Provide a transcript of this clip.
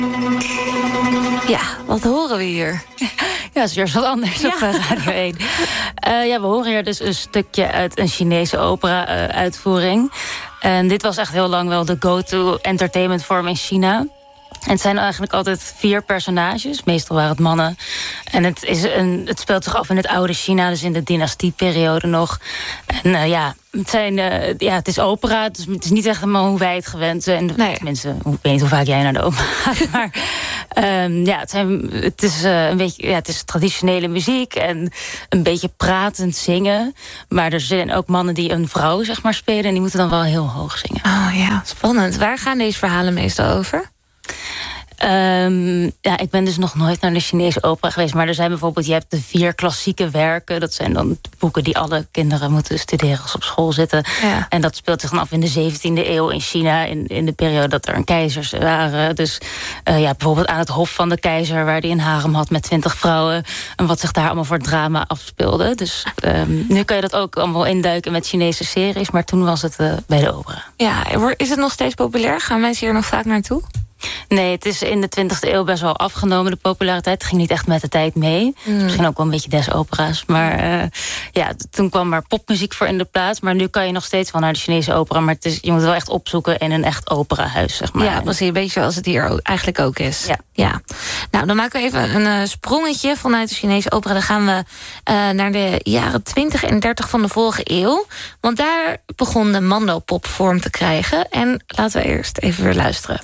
Ja, wat horen we hier? Ja, dat is weer wat anders op Radio 1. We horen hier dus een stukje uit een Chinese opera-uitvoering. En dit was echt heel lang wel de go-to entertainment vorm in China. En het zijn eigenlijk altijd 4 personages. Meestal waren het mannen. En het speelt zich af in het oude China, dus in de dynastieperiode nog. En het is opera, dus het is niet echt helemaal hoe wij het gewend zijn. Nee. Tenminste, ik weet niet hoe vaak jij naar de opera gaat. Maar het is traditionele muziek en een beetje pratend zingen. Maar er zijn ook mannen die een vrouw zeg maar spelen en die moeten dan wel heel hoog zingen. Oh ja, spannend. Waar gaan deze verhalen meestal over? Ik ben dus nog nooit naar de Chinese opera geweest. Maar er zijn bijvoorbeeld, je hebt de 4 klassieke werken. Dat zijn dan boeken die alle kinderen moeten studeren als ze op school zitten. Ja. En dat speelt zich dan af in de 17e eeuw in China. In de periode dat er keizers waren. Dus bijvoorbeeld aan het hof van de keizer, waar die een harem had met 20 vrouwen. En wat zich daar allemaal voor drama afspeelde. Dus nu kan je dat ook allemaal induiken met Chinese series. Maar toen was het bij de opera. Ja, is het nog steeds populair? Gaan mensen hier nog vaak naartoe? Nee, het is in de 20e eeuw best wel afgenomen, de populariteit. Het ging niet echt met de tijd mee. Misschien ook wel een beetje des opera's. Maar toen kwam er popmuziek voor in de plaats. Maar nu kan je nog steeds wel naar de Chinese opera. Maar je moet het wel echt opzoeken in een echt operahuis, zeg maar. Ja, precies. Een beetje zoals het hier eigenlijk ook is. Ja. Nou, dan maken we even een sprongetje vanuit de Chinese opera. Dan gaan we naar de jaren 20 en 30 van de vorige eeuw. Want daar begon de mandopop vorm te krijgen. En laten we eerst even weer luisteren.